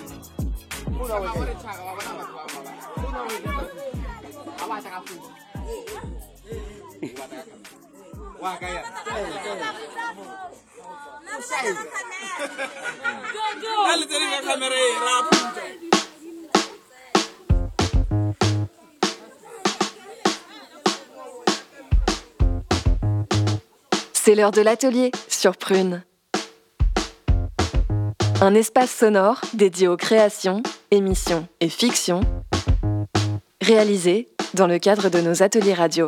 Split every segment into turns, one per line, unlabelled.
C'est l'heure de l'atelier sur Prune. Un espace sonore dédié aux créations, émissions et fictions réalisées dans le cadre de nos ateliers radio.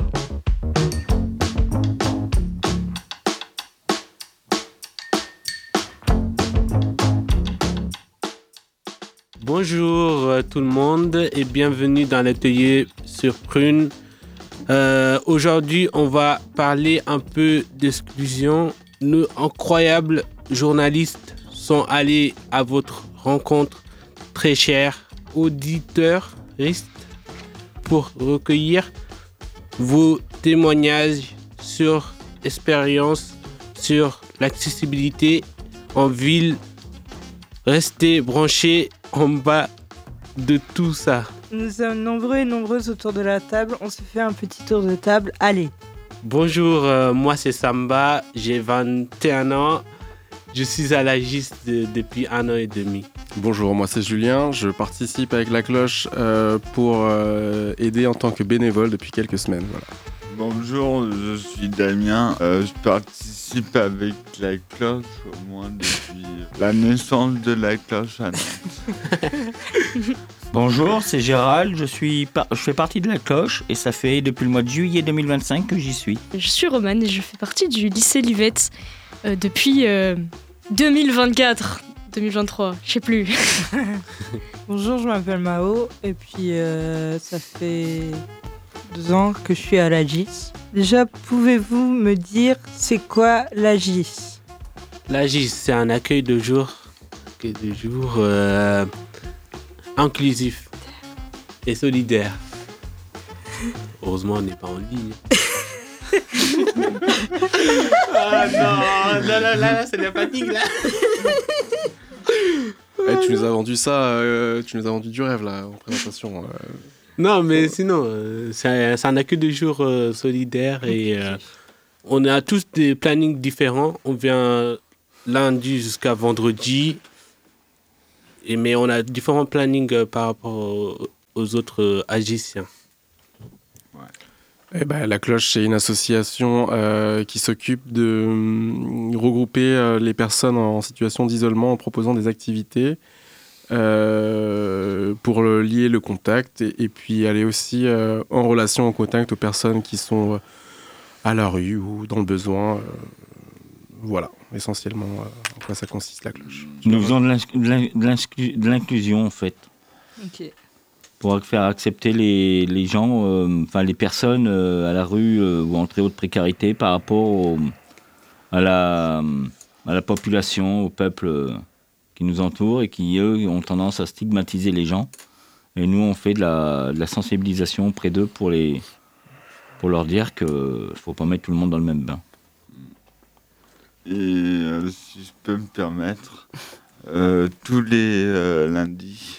Bonjour tout le monde et bienvenue dans l'atelier sur Prune. Aujourd'hui, on va parler un peu d'exclusion. Nos incroyables journalistes sont allés à votre rencontre, très chers auditeurs, pour recueillir vos témoignages sur l'expérience, sur l'accessibilité en ville. Restez branchés en bas de tout ça.
Nous sommes nombreux et nombreuses autour de la table. On se fait un petit tour de table. Allez.
Bonjour, moi c'est Samba, j'ai 21 ans. Je suis à l'AGIS depuis 1 an et demi.
Bonjour, moi c'est Julien. Je participe avec la cloche pour aider en tant que bénévole depuis quelques semaines. Voilà.
Bonjour, je suis Damien. Je participe avec la cloche au moins depuis la naissance de la cloche à Nantes.
Bonjour, c'est Gérald, je fais partie de la cloche et ça fait depuis le mois de juillet 2025 que j'y suis.
Je suis Romane et je fais partie du lycée Livette depuis 2024, 2023, je sais plus.
Bonjour, je m'appelle Mao et puis ça fait 2 ans que je suis à l'AGIS. Déjà, pouvez-vous me dire c'est quoi l'AGIS ?
L'AGIS, c'est un accueil de jour inclusif et solidaire. Heureusement, on n'est pas en ligne. Ah non, là, c'est la fatigue là.
Tu nous as vendu ça, tu nous as vendu du rêve là en présentation.
Non, mais sinon, c'est un accueil de jour solidaire et on a tous des plannings différents. On vient lundi jusqu'à vendredi. Mais on a différents plannings par rapport aux autres agiciens.
Ouais. La Cloche, c'est une association qui s'occupe de regrouper les personnes en situation d'isolement en proposant des activités pour lier le contact et puis aller aussi en relation, en contact aux personnes qui sont à la rue ou dans le besoin. Voilà, essentiellement, en quoi ça consiste, la cloche.
Nous faisons de l'inclusion, en fait.
Ok.
Pour faire accepter les gens, les personnes à la rue ou en très haute précarité par rapport à la population, au peuple qui nous entoure et qui, eux, ont tendance à stigmatiser les gens. Et nous, on fait de la sensibilisation auprès d'eux pour leur dire qu'il ne faut pas mettre tout le monde dans le même bain.
Et si je peux me permettre, tous les lundis,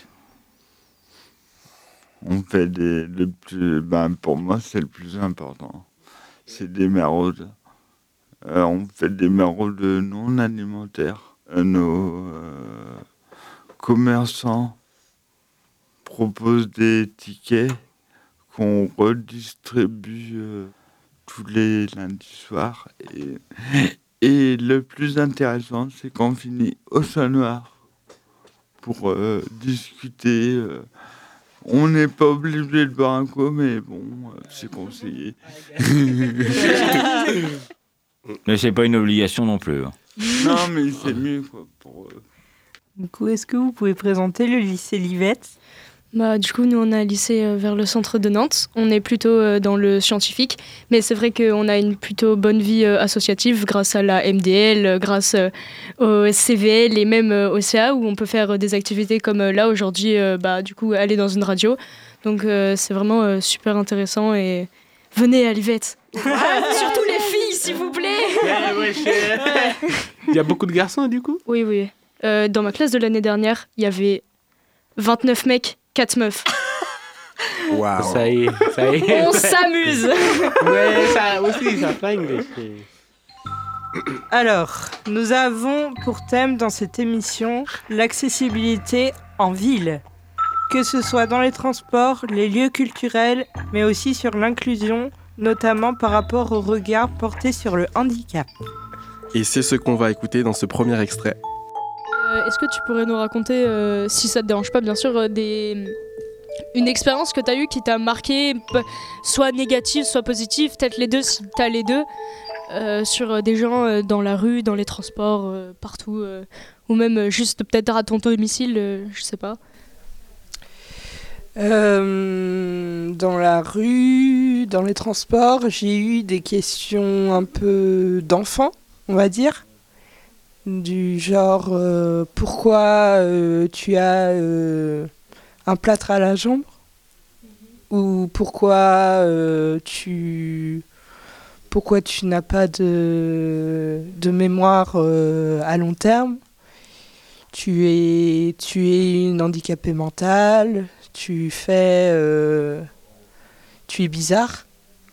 on fait pour moi c'est le plus important, c'est des maraudes. On fait des maraudes non alimentaires. Nos commerçants proposent des tickets qu'on redistribue tous les lundis soirs. Et le plus intéressant, c'est qu'on finit au Chat Noir pour discuter. On n'est pas obligé de boire un coup, mais bon, c'est conseillé.
Mais c'est pas une obligation non plus.
Non, mais c'est mieux quoi, pour
Du coup, est-ce que vous pouvez présenter le lycée Livette ?
Du coup, nous, on a un lycée vers le centre de Nantes. On est plutôt dans le scientifique, mais c'est vrai qu'on a une plutôt bonne vie associative grâce à la MDL, grâce au CVL et même au CA, où on peut faire des activités comme là, aujourd'hui, du coup, aller dans une radio. Donc, c'est vraiment super intéressant et venez à Livette. Surtout les filles, s'il vous plaît.
Il y a beaucoup de garçons, du coup ?
Oui. Dans ma classe de l'année dernière, il y avait 29 mecs, 4 meufs.
Waouh.
Ça y est.
On s'amuse.
Ouais, ça aussi, ça flingue.
Alors, nous avons pour thème dans cette émission l'accessibilité en ville. Que ce soit dans les transports, les lieux culturels, mais aussi sur l'inclusion, notamment par rapport au regard porté sur le handicap.
Et c'est ce qu'on va écouter dans ce premier extrait.
Est-ce que tu pourrais nous raconter, si ça te dérange pas bien sûr, une expérience que tu as eue qui t'a marqué, soit négative, soit positive, peut-être les deux si tu as les deux, sur des gens dans la rue, dans les transports, partout, ou même juste peut-être à ton domicile, je sais pas.
Dans la rue, dans les transports, j'ai eu des questions un peu d'enfants, on va dire. Du genre, pourquoi tu as un plâtre à la jambe ? Ou pourquoi tu n'as pas de mémoire à long terme ? Tu es une handicapée mentale, tu es bizarre.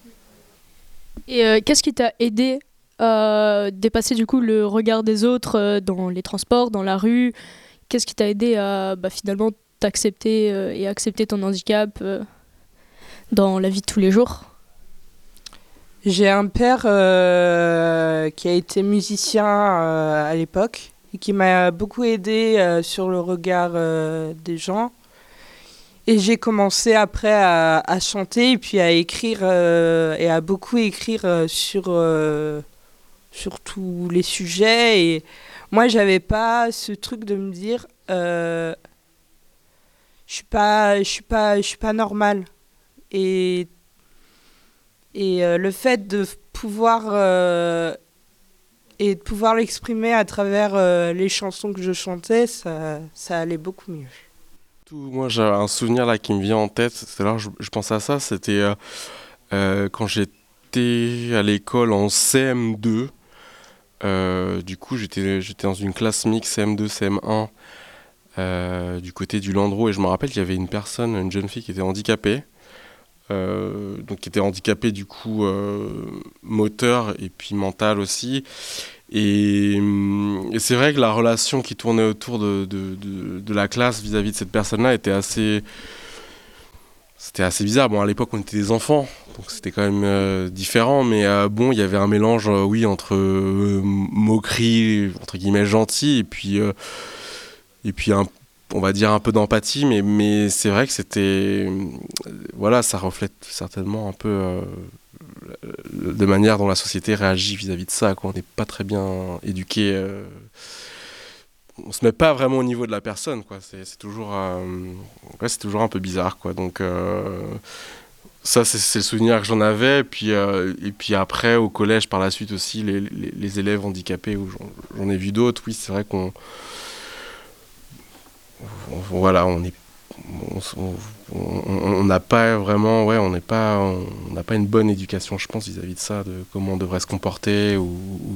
Et qu'est-ce qui t'a aidé à dépasser du coup le regard des autres dans les transports, dans la rue ? Qu'est-ce qui t'a aidé à finalement t'accepter et accepter ton handicap dans la vie de tous les jours ?
J'ai un père qui a été musicien à l'époque et qui m'a beaucoup aidé sur le regard des gens. Et j'ai commencé après à chanter et puis à écrire et à beaucoup écrire sur tous les sujets. Et moi, j'avais pas ce truc de me dire je suis pas normale. Et le fait de pouvoir l'exprimer à travers les chansons que je chantais, ça allait beaucoup mieux.
Moi, j'ai un souvenir là qui me vient en tête. C'est là je pensais à ça. C'était quand j'étais à l'école en CM2. Du coup, j'étais dans une classe mixte CM2, CM1 du côté du Landreau. Et je me rappelle qu'il y avait une jeune fille qui était handicapée. Donc qui était handicapée du coup moteur et puis mental aussi. Et c'est vrai que la relation qui tournait autour de la classe vis-à-vis de cette personne-là était assez bizarre. Bon, à l'époque, on était des enfants, donc c'était quand même différent, mais bon, il y avait un mélange, oui, entre moquerie, entre guillemets, gentil, et puis on va dire un peu d'empathie, mais c'est vrai que c'était... Voilà, ça reflète certainement un peu... de manière dont la société réagit vis-à-vis de ça, quoi. On n'est pas très bien éduqué. On se met pas vraiment au niveau de la personne, quoi. C'est toujours un peu bizarre, quoi. Donc ça, c'est le souvenir que j'en avais. Et puis après, au collège, par la suite aussi, les élèves handicapés, où j'en ai vu d'autres. Oui, c'est vrai qu'on voilà, on n'a pas vraiment, on n'a pas une bonne éducation, je pense, vis-à-vis de ça, de comment on devrait se comporter ou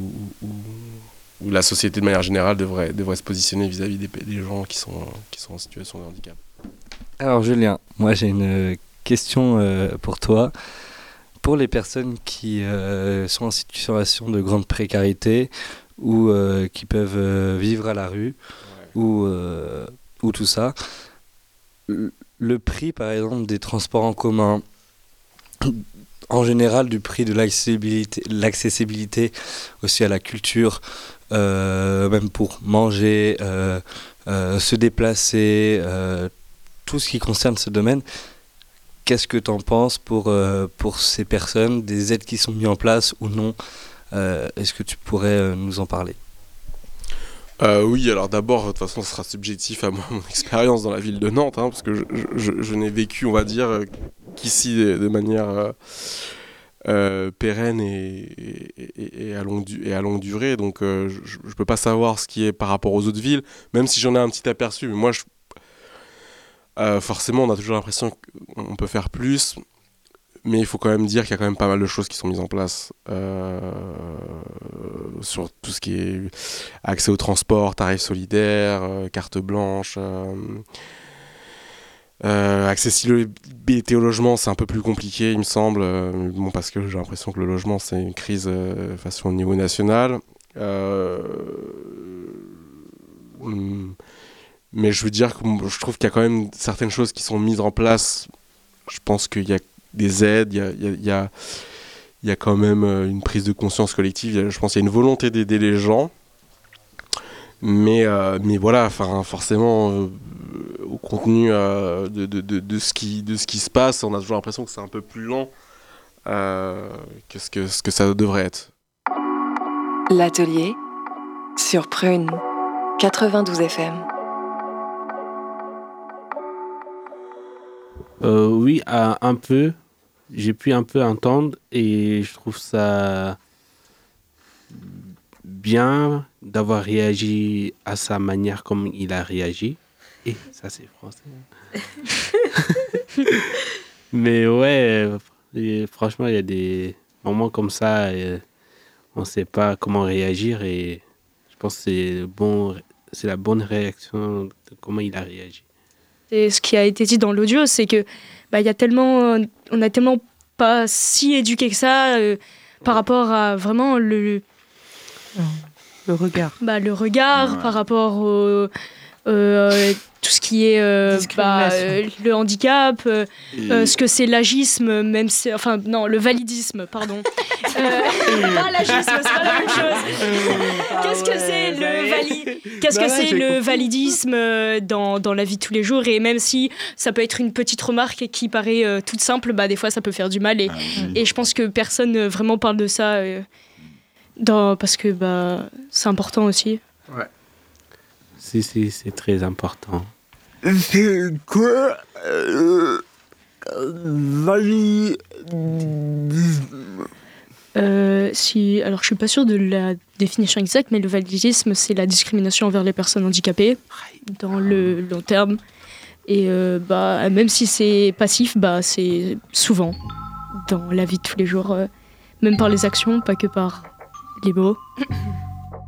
la société de manière générale devrait se positionner vis-à-vis des gens qui sont en situation de handicap.
Alors Julien, moi j'ai une question pour toi. Pour les personnes qui sont en situation de grande précarité ou qui peuvent vivre à la rue, ouais, ou tout ça, le prix par exemple des transports en commun, en général du prix de l'accessibilité aussi à la culture, même pour manger, se déplacer, tout ce qui concerne ce domaine, qu'est-ce que tu en penses pour ces personnes, des aides qui sont mises en place ou non? Est-ce que tu pourrais nous en parler?
Oui, alors d'abord, de toute façon, ce sera subjectif à moi, mon expérience dans la ville de Nantes, parce que je n'ai vécu, on va dire, qu'ici de manière pérenne et à longue durée. Donc, je ne peux pas savoir ce qui est par rapport aux autres villes, même si j'en ai un petit aperçu. Mais moi, forcément, on a toujours l'impression qu'on peut faire plus. Mais il faut quand même dire qu'il y a quand même pas mal de choses qui sont mises en place sur tout ce qui est accès au transport, tarifs solidaires, carte blanche. Accessibilité au logement, c'est un peu plus compliqué, il me semble. Bon, parce que j'ai l'impression que le logement, c'est une crise au niveau national. Mais je veux dire que je trouve qu'il y a quand même certaines choses qui sont mises en place. Je pense qu'il y a des aides, il y a quand même une prise de conscience collective. Je pense qu'il y a une volonté d'aider les gens. Mais voilà, forcément, au contenu de ce qui se passe, on a toujours l'impression que c'est un peu plus lent que ce que ça devrait être.
L'atelier sur Prune 92 FM.
Oui, un peu. J'ai pu un peu entendre et je trouve ça bien d'avoir réagi à sa manière comme il a réagi. Et ça, c'est français. Mais ouais, franchement, il y a des moments comme ça, on ne sait pas comment réagir et je pense que c'est la bonne réaction de comment il a réagi.
Et ce qui a été dit dans l'audio, c'est que on a tellement pas si éduqué que ça par rapport à vraiment le
regard.
Le regard par rapport au tout ce qui est le handicap, ce que c'est l'agisme, même le validisme, pardon. Pas l'agisme, c'est pas la même chose. Qu'est-ce que c'est le validisme dans la vie de tous les jours, et même si ça peut être une petite remarque qui paraît toute simple, des fois ça peut faire du mal et je pense que personne vraiment parle de ça parce que c'est important aussi.
Ouais. C'est très important.
C'est quoi validisme?
Alors je suis pas sûre de la définition exacte, mais le validisme, c'est la discrimination envers les personnes handicapées dans le long terme. Et même si c'est passif, c'est souvent dans la vie de tous les jours, même par les actions, pas que par les mots.